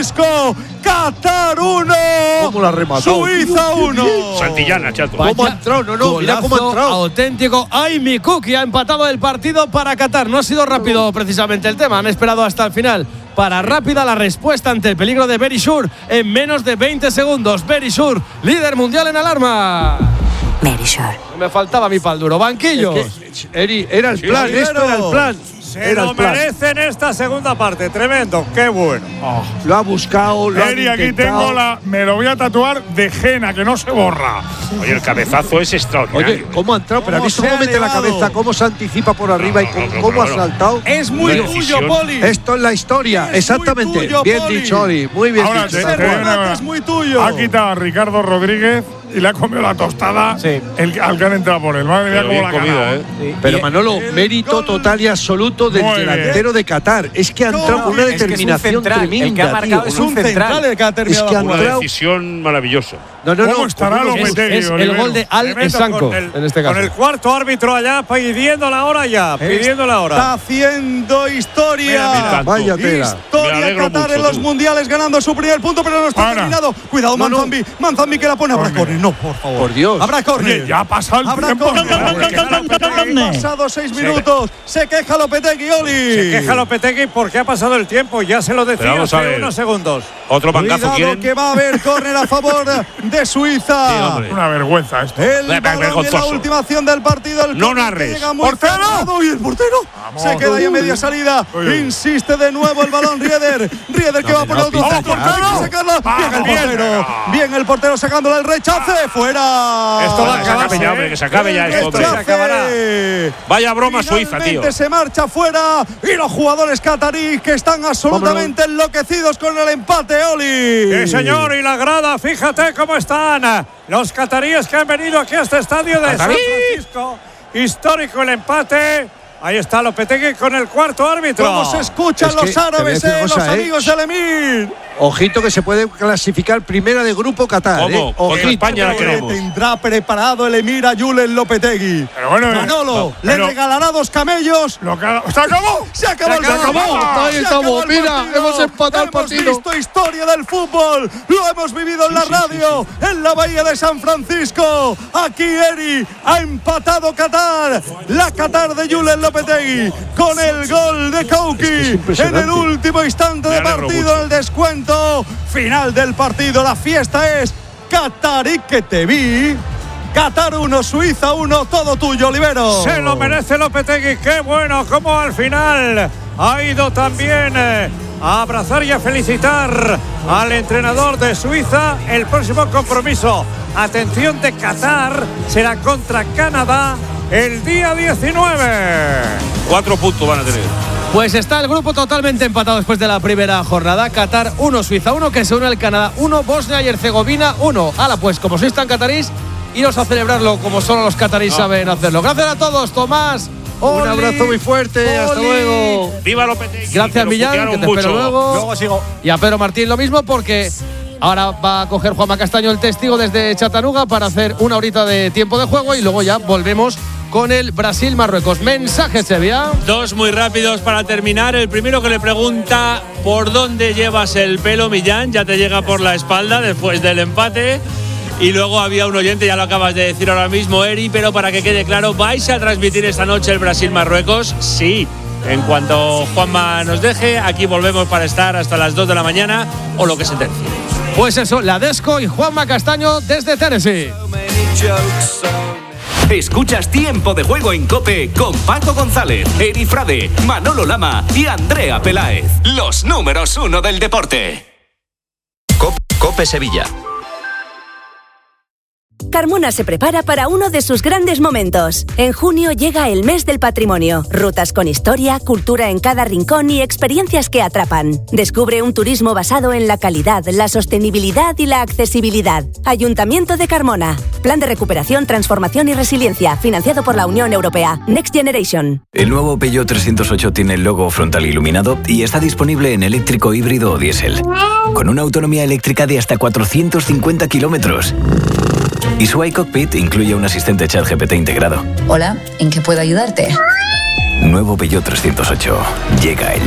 Francisco. Qatar 1. ¿Cómo la remató? Suiza 1. Santillana, chato. ¿Cómo ha entrado? No, mira cómo ha entrado. Auténtico. Ay, mi Cookie ha empatado el partido para Qatar. No ha sido rápido precisamente el tema. Han esperado hasta el final para rápida la respuesta ante el peligro de Berishour en menos de 20 segundos. Berishour, líder mundial en alarma. Berishour. Me faltaba mi pal duro. Banquillo. Eri, era el plan, esto era el plan. Se lo merecen esta segunda parte. Tremendo, qué bueno. Lo ha buscado, lo ha Eri, aquí intentado. tengo me lo voy a tatuar de Jena, que no se borra. Oye, el cabezazo es extraordinario. Oye, ¿cómo ha entrado? Pero ¿has visto se cómo ha mete la elevado? cabeza? ¿Cómo se anticipa por arriba y cómo ha saltado? Es muy tuyo, decisión. Poli. Esto es la historia, Es exactamente. muy tuyo, Bien Poli. dicho, Ori. Muy bien Ahora, dicho. te Ese digo una remate cosa. es muy tuyo. Ha quitado a Ricardo Rodríguez y le ha comido la tostada al que han entrado por él. Madre mía, Pero cómo bien la ha comida, ganado. Pero Manolo, mérito total y absoluto del Muy bien. delantero de Qatar. Es que ha entrado con una es que es un determinación central. El tremenda, que ha marcado tío. es un central. el que ha terminado Es que la han Una jugada. entrado- decisión maravillosa. ¿Cómo estará Lopetegui, Es el Olivero? gol de Al Tremendo Esanco, con el- en este caso. Con el cuarto árbitro allá pidiendo la hora ya. Pidiendo la hora. Está haciendo historia. Mira, Vaya tela. Me Historia alegro Qatar mucho, en los tú. mundiales ganando su primer punto, pero no está Ahora. terminado. Cuidado, No, no. Manzambi. Manzambi que la pone. Habrá córner. No, por favor. Por Dios. Habrá Oye, córner. ya ha pasado el Habrá tiempo. córner. Córner. Han pasado 6 minutos. Se queja Lopetegui, Oli. Se queja Lopetegui porque ha pasado el tiempo. Ya se lo Pero decía vamos a hace ver. unos segundos. Otro bancazo Cuidado quieren. que va a haber córner a favor de Suiza. Sí, hombre. Una vergüenza esto. El balón en la vergonzoso. última acción del partido. El No córner que narres. llega muy ¡Portero! cerrado. Y el portero se queda ahí en media salida. Uy. Insiste de nuevo el balón Rieder. Rieder que va por otro pita centro. ya. Hay que sacarla. Bien el bien. portero. Bien el portero sacándole el rechace. Fuera. Esto va a Que se acabar, acabe ya, hombre, que se acabe ya El esto, hombre. se acabará. rechace. Vaya broma Suiza, tío. Finalmente se marcha fuera y los jugadores cataríes que están absolutamente enloquecidos con el empate, Oli. Sí, señor, y la grada, fíjate cómo están los cataríes que han venido aquí a este estadio de San ¡Catarí! Francisco. Histórico el empate. Ahí está Lopetegui con el cuarto árbitro. ¿Cómo se escuchan Es que los te voy a árabes, decir una los cosa, amigos del Emir? Ojito que se puede clasificar primera de grupo Qatar. ¿Cómo? Contra Ojito. España la Que queremos. tendrá preparado el Emir a Julen Lopetegui. Pero bueno, Manolo, le pero- regalará 2 camellos. Lo que ¡se acabó! Se acabó el Se acabó. partido. Ahí Se estamos. acabó el Mira, partido. hemos empatado el partido. Hemos visto historia del fútbol. Lo hemos vivido en la radio, en la bahía de San Francisco. Aquí Eri ha empatado Qatar. La Qatar de Julen Lopetegui con el gol de Kauki en impresionante. el último instante de Me alegro partido, mucho. el descuento final del partido. La fiesta es Qatarí que te vi. Qatar 1, Suiza 1, todo tuyo, Olivero. Se lo merece Lopetegui, qué bueno, como al final ha ido también a abrazar y a felicitar al entrenador de Suiza. El próximo compromiso, atención, de Qatar será contra Canadá el día 19. 4 puntos van a tener. Pues está el grupo totalmente empatado después de la primera jornada. Qatar 1, Suiza 1, que se une al Canadá 1, Bosnia y Herzegovina 1. Hala, pues como sois tan catarís, iros a celebrarlo como solo los catarís saben hacerlo. Gracias a todos, Tomás. Un Oli, abrazo muy fuerte. Hasta Poli. luego. Viva Lopetegui. Gracias, lo Millán, putearon que te espero mucho. luego. Luego sigo. Y a Pedro Martín lo mismo, porque ahora va a coger Juanma Castaño el testigo desde Chattanooga para hacer una horita de tiempo de juego y luego ya volvemos con el Brasil-Marruecos. Mensaje, Sevilla. 2 muy rápidos para terminar. El primero que le pregunta por dónde llevas el pelo, Millán. Ya te llega por la espalda después del empate. Y luego había un oyente, ya lo acabas de decir ahora mismo, Eri, pero para que quede claro, ¿vais a transmitir esta noche el Brasil-Marruecos? Sí. En cuanto Juanma nos deje, aquí volvemos para estar hasta las 2 de la mañana o lo que se tercie. Pues eso, la Desco y Juanma Castaño desde Tennessee. Escuchas Tiempo de Juego en COPE con Paco González, Eri Frade, Manolo Lama y Andrea Peláez. Los números 1 del deporte. COPE Sevilla. Carmona se prepara para uno de sus grandes momentos. En junio llega el mes del patrimonio. Rutas con historia, cultura en cada rincón y experiencias que atrapan. Descubre un turismo basado en la calidad, la sostenibilidad y la accesibilidad. Ayuntamiento de Carmona. Plan de recuperación, transformación y resiliencia. Financiado por la Unión Europea. Next Generation. El nuevo Peugeot 308 tiene el logo frontal iluminado y está disponible en eléctrico, híbrido o diésel. Con una autonomía eléctrica de hasta 450 kilómetros. Y su iCockpit incluye un asistente ChatGPT integrado. Hola, ¿en qué puedo ayudarte? Nuevo Peugeot 308. Llega el